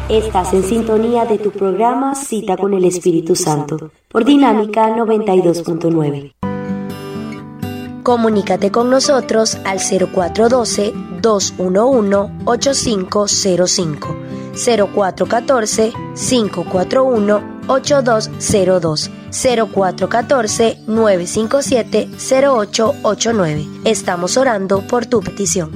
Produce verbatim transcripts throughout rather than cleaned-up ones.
Estás en sintonía de tu programa Cita con el Espíritu Santo por Dinámica noventa y dos punto nueve. Comunícate con nosotros al cero cuatro uno dos, dos uno uno, ocho cinco cero cinco, cero cuatro uno cuatro, cinco cuatro uno, ocho dos cero dos, cero cuatro uno cuatro, nueve cinco siete, cero ocho ocho nueve. Estamos orando por tu petición.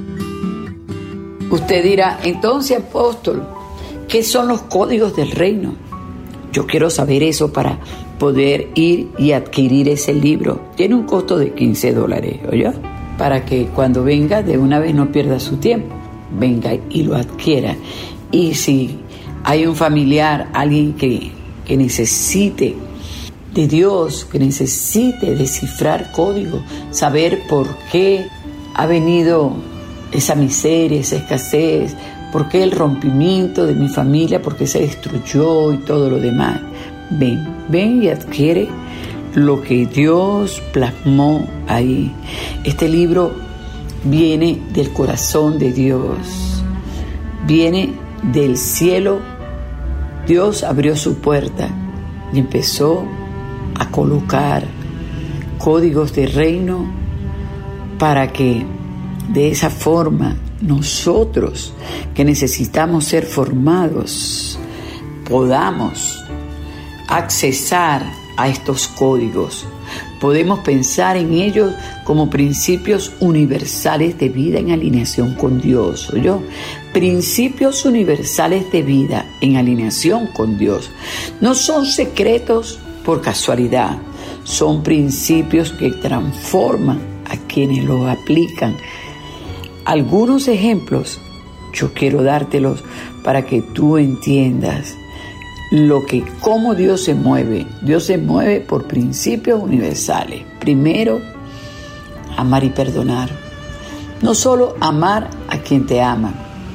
Usted dirá, entonces, apóstol, ¿qué son los códigos del reino? Yo quiero saber eso para poder ir y adquirir ese libro. Tiene un costo de quince dólares, ¿oye? Para que cuando venga de una vez no pierda su tiempo. Venga y lo adquiera. Y si hay un familiar, alguien que, que necesite de Dios, que necesite descifrar códigos, saber por qué ha venido esa miseria, esa escasez, por qué el rompimiento de mi familia, por qué se destruyó y todo lo demás. Ven, ven y adquiere lo que Dios plasmó ahí. Este libro viene del corazón de Dios, viene del cielo. Dios abrió su puerta y empezó a colocar códigos de reino para que de esa forma nosotros, que necesitamos ser formados, podamos accesar a estos códigos. Podemos pensar en ellos como principios universales de vida en alineación con Dios. ¿Oyó? Principios universales de vida en alineación con Dios. No son secretos por casualidad. Son principios que transforman a quienes los aplican. Algunos ejemplos yo quiero dártelos para que tú entiendas lo que, cómo Dios se mueve. Dios se mueve por principios universales. Primero, amar y perdonar. No solo amar a quien te ama,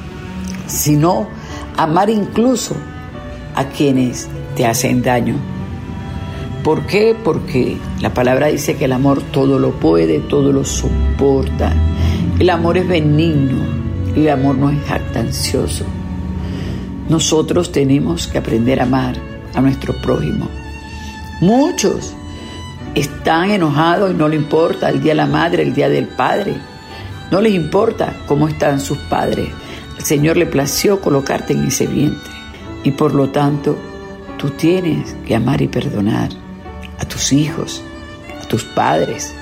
sino amar incluso a quienes te hacen daño. ¿Por qué? Porque la palabra dice que el amor todo lo puede, todo lo soporta. El amor es benigno, el amor no es jactancioso. Nosotros tenemos que aprender a amar a nuestro prójimo. Muchos están enojados y no les importa el día de la madre, el día del padre. No les importa cómo están sus padres. El Señor le plació colocarte en ese vientre. Y por lo tanto, tú tienes que amar y perdonar a tus hijos, a tus padres,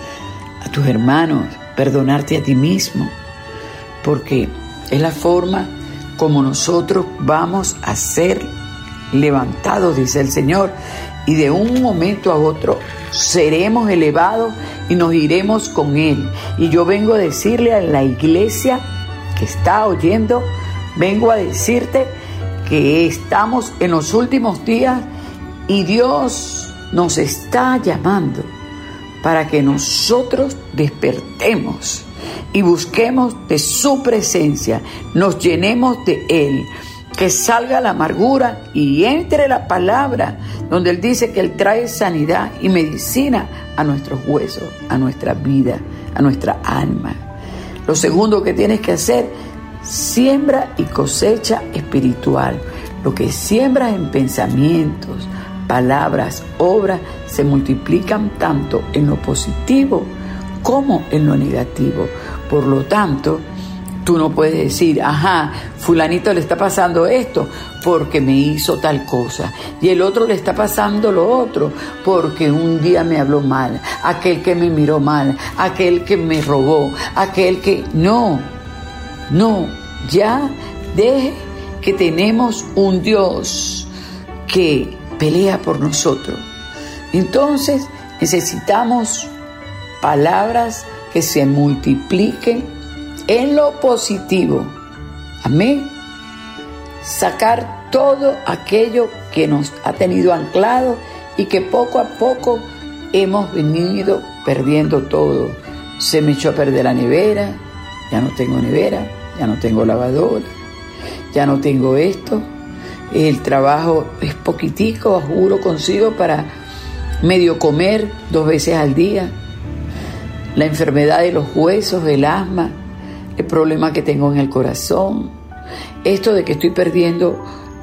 a tus hermanos, perdonarte a ti mismo, porque es la forma como nosotros vamos a ser levantados, dice el Señor, y de un momento a otro seremos elevados y nos iremos con Él. Y yo vengo a decirle a la iglesia que está oyendo, vengo a decirte que estamos en los últimos días y Dios nos está llamando para que nosotros despertemos y busquemos de su presencia, nos llenemos de Él, que salga la amargura y entre la palabra, donde Él dice que Él trae sanidad y medicina a nuestros huesos, a nuestra vida, a nuestra alma. Lo segundo que tienes que hacer, siembra y cosecha espiritual. Lo que siembras en pensamientos, palabras, obras, se multiplican tanto en lo positivo como en lo negativo. Por lo tanto, tú no puedes decir, ajá, fulanito le está pasando esto porque me hizo tal cosa, y el otro le está pasando lo otro porque un día me habló mal, aquel que me miró mal, aquel que me robó, aquel que... No, no, ya deje que tenemos un Dios que pelea por nosotros. Entonces necesitamos palabras que se multipliquen en lo positivo. Amén. Sacar todo aquello que nos ha tenido anclado y que poco a poco hemos venido perdiendo todo. Se me echó a perder la nevera, ya no tengo nevera, ya no tengo lavadora, ya no tengo esto. El trabajo es poquitico, juro, consigo para medio comer dos veces al día. La enfermedad de los huesos, el asma, el problema que tengo en el corazón, esto de que estoy perdiendo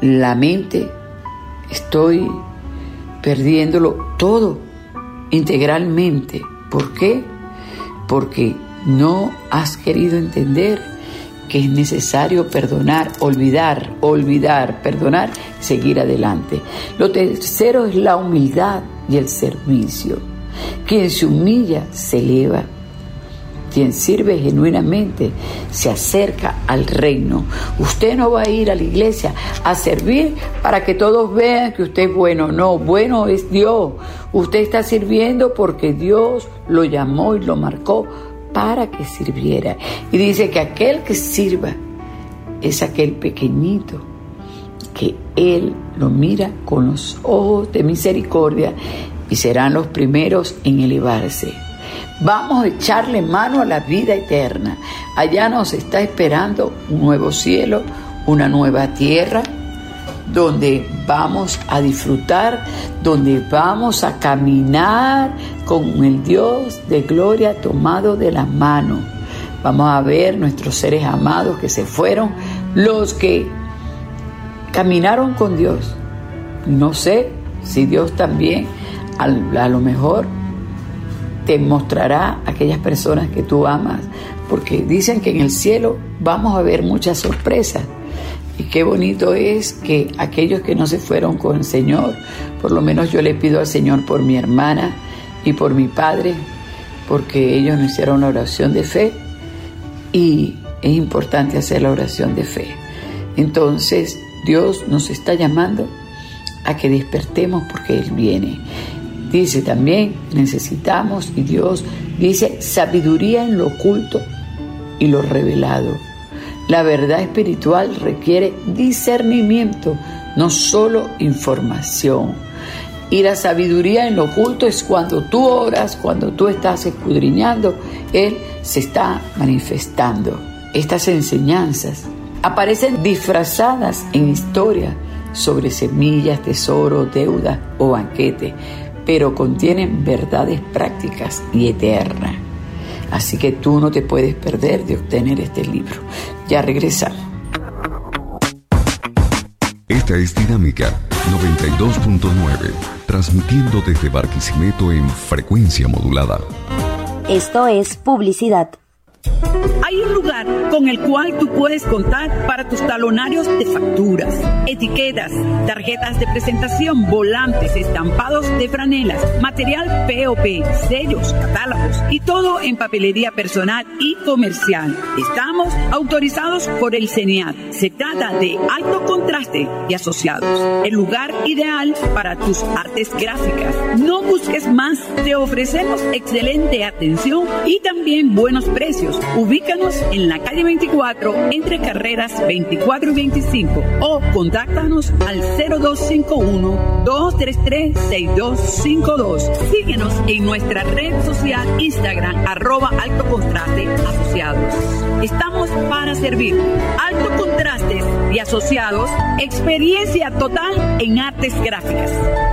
la mente, estoy perdiéndolo todo, integralmente. ¿Por qué? Porque no has querido entender que es necesario perdonar, olvidar, olvidar, perdonar, seguir adelante. Lo tercero es la humildad y el servicio. Quien se humilla se eleva. Quien sirve genuinamente se acerca al reino. Usted no va a ir a la iglesia a servir para que todos vean que usted es bueno. No, bueno es Dios. Usted está sirviendo porque Dios lo llamó y lo marcó para que sirviera. Y dice que aquel que sirva es aquel pequeñito que Él lo mira con los ojos de misericordia y serán los primeros en elevarse. Vamos a echarle mano a la vida eterna. Allá nos está esperando un nuevo cielo, una nueva tierra, donde vamos a disfrutar, donde vamos a caminar con el Dios de gloria tomado de la mano. Vamos a ver nuestros seres amados que se fueron, los que caminaron con Dios. No sé si Dios también a, a lo mejor te mostrará a aquellas personas que tú amas, porque dicen que en el cielo vamos a ver muchas sorpresas. Y qué bonito es que aquellos que no se fueron con el Señor, por lo menos yo le pido al Señor por mi hermana y por mi padre, porque ellos no hicieron una oración de fe, y es importante hacer la oración de fe. Entonces Dios nos está llamando a que despertemos porque Él viene. Dice también, necesitamos, y Dios dice, sabiduría en lo oculto y lo revelado. La verdad espiritual requiere discernimiento, no solo información. Y la sabiduría en lo oculto es cuando tú oras, cuando tú estás escudriñando, Él se está manifestando. Estas enseñanzas aparecen disfrazadas en historia sobre semillas, tesoros, deudas o banquetes, pero contienen verdades prácticas y eternas. Así que tú no te puedes perder de obtener este libro. Ya regresamos. Esta es Dinámica noventa y dos punto nueve, transmitiendo desde Barquisimeto en frecuencia modulada. Esto es publicidad. Hay un lugar con el cual tú puedes contar para tus talonarios de facturas, etiquetas, tarjetas de presentación, volantes, estampados de franelas, material P O P, sellos, catálogos y todo en papelería personal y comercial. Estamos autorizados por el CENIAT. Se trata de Alto Contraste y Asociados, el lugar ideal para tus artes gráficas. No busques más, te ofrecemos excelente atención y también buenos precios. Ubícanos en la calle veinticuatro, entre carreras veinticuatro y veinticinco, o contáctanos al cero dos cinco uno, dos tres tres, seis dos cinco dos. Síguenos en nuestra red social Instagram, arroba Alto Contraste Asociados. Estamos para servir. Alto Contrastes y Asociados, experiencia total en artes gráficas.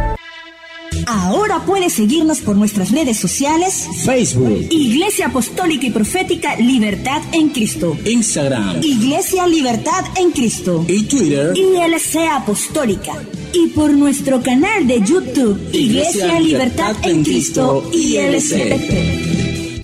Ahora puedes seguirnos por nuestras redes sociales: Facebook, Iglesia Apostólica y Profética Libertad en Cristo; Instagram, Iglesia Libertad en Cristo; y Twitter, I L C Apostólica; y por nuestro canal de YouTube, Iglesia, Iglesia Libertad en Cristo, I L C.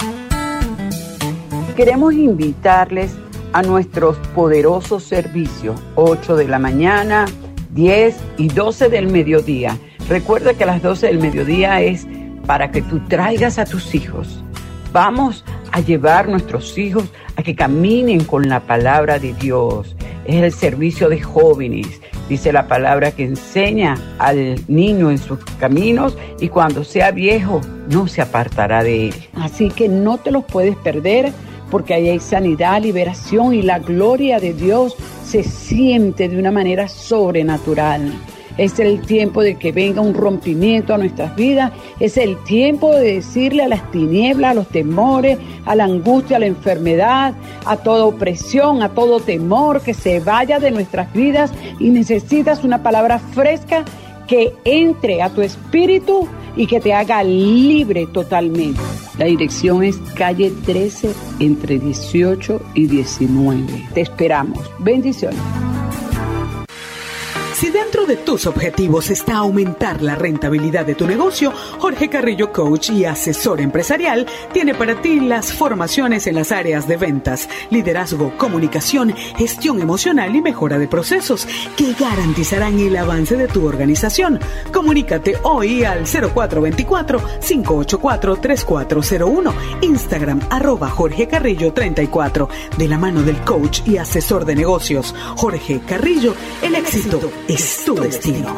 Queremos invitarles a nuestros poderosos servicios, ocho de la mañana, diez y doce del mediodía. Recuerda que a las doce del mediodía es para que tú traigas a tus hijos. Vamos a llevar nuestros hijos a que caminen con la palabra de Dios. Es el servicio de jóvenes. Dice la palabra que enseña al niño en sus caminos y cuando sea viejo no se apartará de él. Así que no te los puedes perder, porque ahí hay sanidad, liberación y la gloria de Dios se siente de una manera sobrenatural. Es el tiempo de que venga un rompimiento a nuestras vidas. Es el tiempo de decirle a las tinieblas, a los temores, a la angustia, a la enfermedad, a toda opresión, a todo temor, que se vaya de nuestras vidas. Y necesitas una palabra fresca que entre a tu espíritu y que te haga libre totalmente. La dirección es calle trece, entre dieciocho y diecinueve. Te esperamos. Bendiciones. Si dentro de tus objetivos está aumentar la rentabilidad de tu negocio, Jorge Carrillo, coach y asesor empresarial, tiene para ti las formaciones en las áreas de ventas, liderazgo, comunicación, gestión emocional y mejora de procesos que garantizarán el avance de tu organización. Comunícate hoy al cero cuatro dos cuatro, cinco ocho cuatro, tres cuatro cero uno, Instagram arroba Jorge Carrillo treinta y cuatro, de la mano del coach y asesor de negocios Jorge Carrillo. El éxito es tu destino.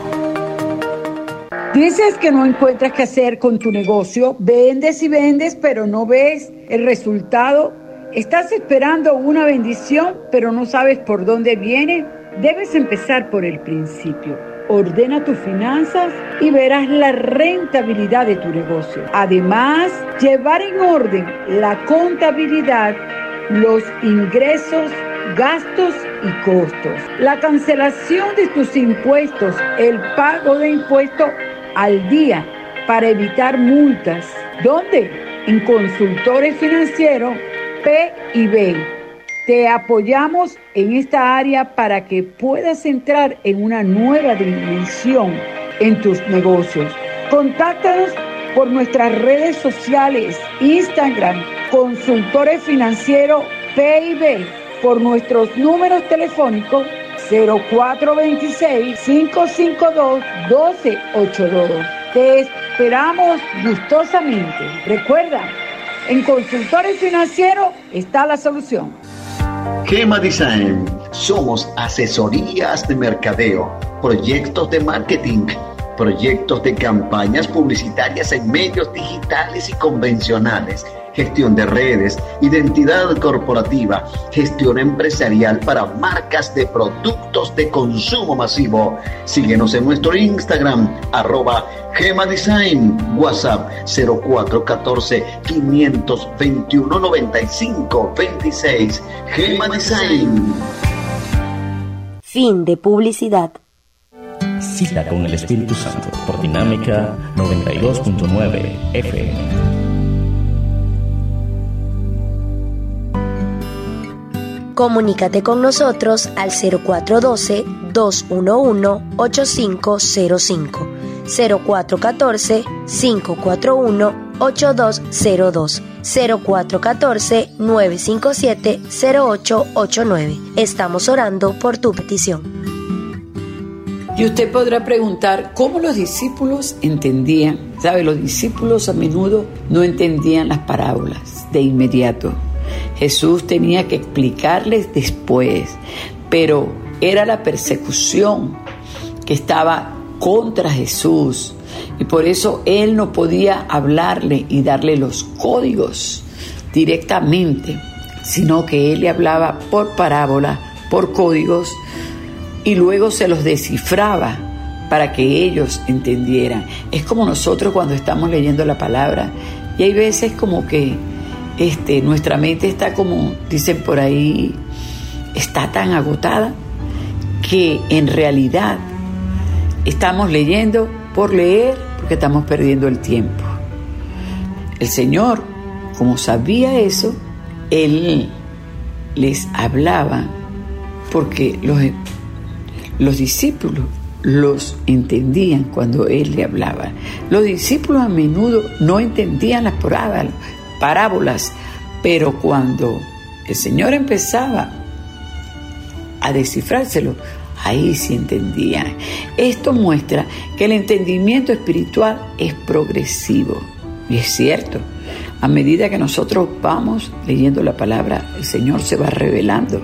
Dices que no encuentras qué hacer con tu negocio, vendes y vendes, pero no ves el resultado. ¿Estás esperando una bendición, pero no sabes por dónde viene? Debes empezar por el principio. Ordena tus finanzas y verás la rentabilidad de tu negocio. Además, llevar en orden la contabilidad, los ingresos, gastos y costos, la cancelación de tus impuestos, el pago de impuestos al día para evitar multas. ¿Dónde? En Consultores Financieros P y B. Te apoyamos en esta área para que puedas entrar en una nueva dimensión en tus negocios. Contáctanos por nuestras redes sociales, Instagram, Consultores Financieros P y B, por nuestros números telefónicos cero cuatro dos seis, cinco cinco dos, uno dos ocho dos. Te esperamos gustosamente. Recuerda, en Consultores Financieros está la solución. Gema Design. Somos asesorías de mercadeo, proyectos de marketing, proyectos de campañas publicitarias en medios digitales y convencionales, gestión de redes, identidad corporativa, gestión empresarial para marcas de productos de consumo masivo. Síguenos en nuestro Instagram, arroba Gema Design, WhatsApp cero cuatro uno cuatro, cinco dos uno, nueve cinco dos seis. Gema Design. Fin de publicidad. Cita con el Espíritu Santo por Dinámica noventa y dos punto nueve F M. Comunícate con nosotros al cero cuatro uno dos, dos uno uno, ocho cinco cero cinco, cero cuatro uno cuatro, cinco cuatro uno, ocho dos cero dos, cero cuatro uno cuatro, nueve cinco siete, cero ocho ocho nueve. Estamos orando por tu petición. Y usted podrá preguntar cómo los discípulos entendían. ¿Sabe? Los discípulos a menudo no entendían las parábolas de inmediato. Jesús tenía que explicarles después, pero era la persecución que estaba contra Jesús y por eso él no podía hablarle y darle los códigos directamente, sino que él le hablaba por parábola, por códigos, y luego se los descifraba para que ellos entendieran. Es como nosotros cuando estamos leyendo la palabra y hay veces como que Este, nuestra mente está como, dicen por ahí, está tan agotada que en realidad estamos leyendo por leer porque estamos perdiendo el tiempo. El Señor, como sabía eso, Él les hablaba porque los, los discípulos los entendían cuando Él le hablaba. Los discípulos a menudo no entendían las parábolas, parábolas, pero cuando el Señor empezaba a descifrárselo, ahí sí entendían. Esto muestra que el entendimiento espiritual es progresivo, y es cierto. A medida que nosotros vamos leyendo la palabra, el Señor se va revelando